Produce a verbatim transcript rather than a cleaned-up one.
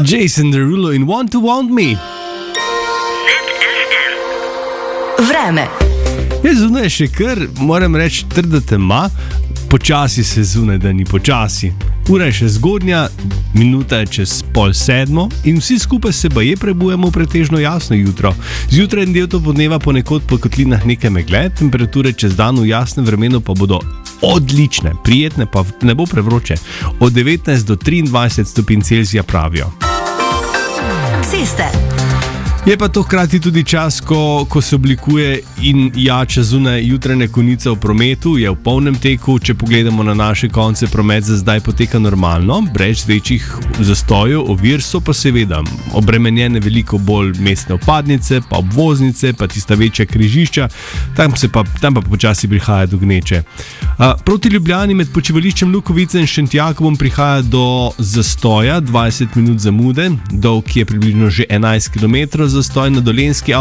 Jason Derulo in Want to Want Me. Vreme. Je zunaj še kar, moram reči, trda tema, počasi se zunaj, da ni počasi. Ura je še zgodnja, minuta je čez pol sedmo in vsi skupaj se baje prebujemo v pretežno jasno jutro. Zjutraj in del to podneva ponekod po kotlinah nekaj megle, temperature čez dan v jasnem vremenu pa bodo odlične, prijetne pa ne bo prevroče. Od devetnajst do triindvajset stopinj Celzija pravijo. Ceste. Je pa to hkrati tudi čas, ko, ko se oblikuje in jača zunaj jutranja konica v prometu, je v polnem teku. Če pogledamo na naše konce, promet za zdaj poteka normalno, brez večjih zastojev, ovir, so pa seveda obremenjene veliko bolj mestne vpadnice, pa obvoznice, pa tista večja križišča, tam, se pa, tam pa počasi prihaja do gneče. A, proti Ljubljani med počivališčem Lukovice in Šentjakobom prihaja do zastoja, dvajset minut zamude, dolg je približno že enajst kilometrov, zastoj na Dolenjski